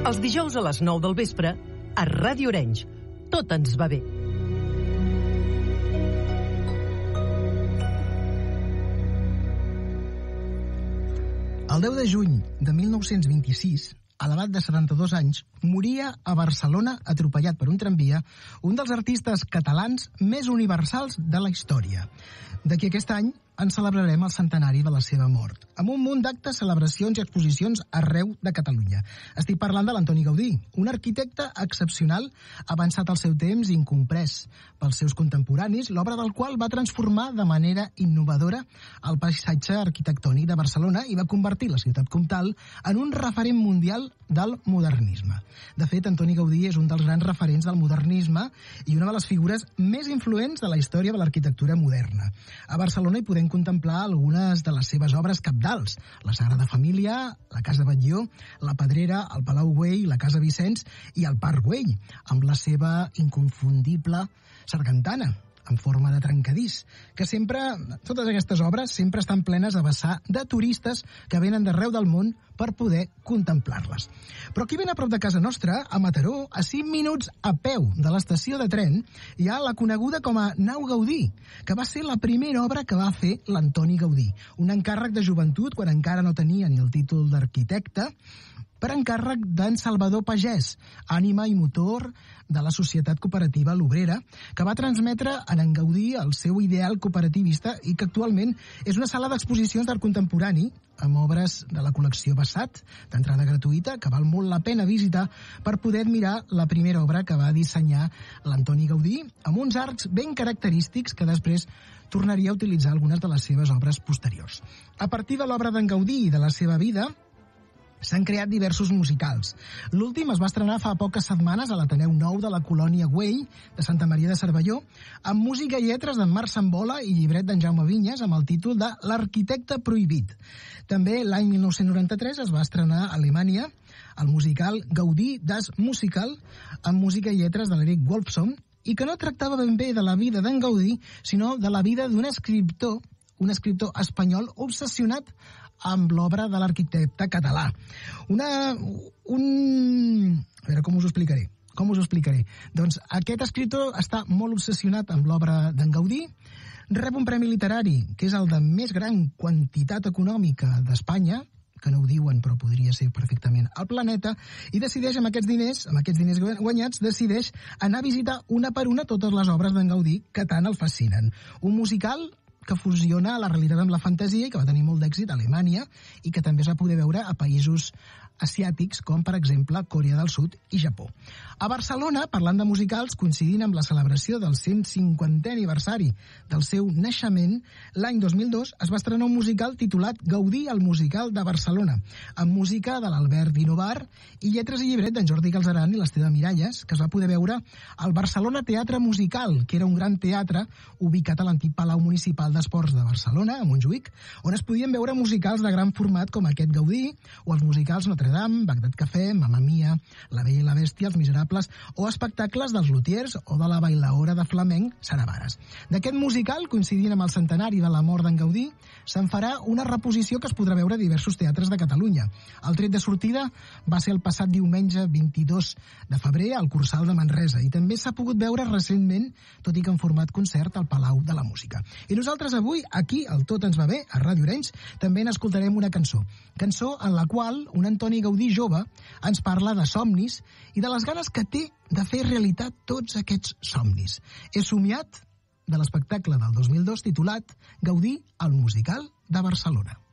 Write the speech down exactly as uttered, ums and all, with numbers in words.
Els dijous a les nou del vespre, a Ràdio Arenys. Tot ens va bé. El deu de juny de mil nou-cents vint-i-sis, a l'edat de setanta-dos anys, moria a Barcelona atropellat per un tramvia un dels artistes catalans més universals de la història. D'aquí aquest any en celebrarem el centenari de la seva mort, amb un munt d'actes, celebracions i exposicions arreu de Catalunya. Estic parlant de l'Antoni Gaudí, un arquitecte excepcional, avançat al seu temps i incomprès pels seus contemporanis, l'obra del qual va transformar de manera innovadora el paisatge arquitectònic de Barcelona i va convertir la ciutat comtal en un referent mundial del modernisme. De fet, Antoni Gaudí és un dels grans referents del modernisme i una de les figures més influents de la història de l'arquitectura moderna. A Barcelona hi podem contemplar algunes de les seves obres cabdals: la Sagrada Família, la Casa Batlló, la Pedrera, el Palau Güell, la Casa Vicenç i el Parc Güell, amb la seva inconfundible sargantana en forma de trencadís, que sempre, totes aquestes obres sempre estan plenes a vessar de turistes que venen d'arreu del món per poder contemplar-les. Però aquí ben a prop de casa nostra, a Mataró, a cinc minuts a peu de l'estació de tren, hi ha la coneguda com a Nau Gaudí, que va ser la primera obra que va fer l'Antoni Gaudí, un encàrrec de joventut quan encara no tenia ni el títol d'arquitecte, per encàrrec d'en Salvador Pagès, ànima i motor de la Societat Cooperativa L'Obrera, que va transmetre en en Gaudí el seu ideal cooperativista i que actualment és una sala d'exposicions d'art contemporani amb obres de la col·lecció Bassat, d'entrada gratuïta, que val molt la pena visitar per poder admirar la primera obra que va dissenyar l'Antoni Gaudí, amb uns arcs ben característics que després tornaria a utilitzar algunes de les seves obres posteriors. A partir de l'obra d'en Gaudí i de la seva vida, s'han creat diversos musicals. L'últim es va estrenar fa poques setmanes a l'Ateneu Nou de la Colònia Güell, de Santa Maria de Cervelló, amb música i lletres d'en Marc Sambola i llibret d'en Jaume Vinyes, amb el títol de L'arquitecte prohibit. També l'any mil nou-cents noranta-tres es va estrenar a Alemanya el musical Gaudí das Musical, amb música i lletres de l'Eric Wolfson, i que no tractava ben bé de la vida d'en Gaudí, sinó de la vida d'un escriptor, un escriptor espanyol obsessionat amb l'obra de l'arquitecte català. Una... un... A veure, com us ho explicaré? Com us ho explicaré? Doncs aquest escriptor està molt obsessionat amb l'obra d'en Gaudí, rep un premi literari, que és el de més gran quantitat econòmica d'Espanya, que no ho diuen però podria ser perfectament al planeta, i decideix amb aquests diners, amb aquests diners guanyats, decideix anar a visitar una per una totes les obres d'en Gaudí que tant el fascinen. Un musical que fusiona la realitat amb la fantasia i que va tenir molt d'èxit a Alemanya i que també es va poder veure a països asiàtics com, per exemple, Corea del Sud i Japó. A Barcelona, parlant de musicals, coincidint amb la celebració del cent cinquantè aniversari del seu naixement, l'any dos mil dos es va estrenar un musical titulat Gaudí, el musical de Barcelona, amb música de l'Albert Dinovar i lletres i llibret d'en Jordi Galzeran i l'Esteve Miralles, que es va poder veure al Barcelona Teatre Musical, que era un gran teatre ubicat a l'antic Palau Municipal d'Esports de Barcelona, a Montjuïc, on es podien veure musicals de gran format com aquest Gaudí, o els musicals Notre Dame, Bagdad Café, Mamma Mia, La Bella i la Bèstia, Els Miserables, o espectacles dels Lutiers o de la bailaora de flamenc Sara Vares. D'aquest musical, coincidint amb el centenari de la mort d'en Gaudí, se'n farà una reposició que es podrà veure a diversos teatres de Catalunya. El tret de sortida va ser el passat diumenge vint-i-dos de febrer al Cursal de Manresa i també s'ha pogut veure recentment, tot i que en format concert, al Palau de la Música. I nosaltres avui, aquí, al Tot ens va bé, a Ràdio Arenys, també n'escoltarem una cançó. Cançó en la qual un Antoni Gaudí jove ens parla de somnis i de les ganes que té de fer realitat tots aquests somnis. He somiat de l'espectacle del dos mil dos titulat Gaudí, el musical de Barcelona.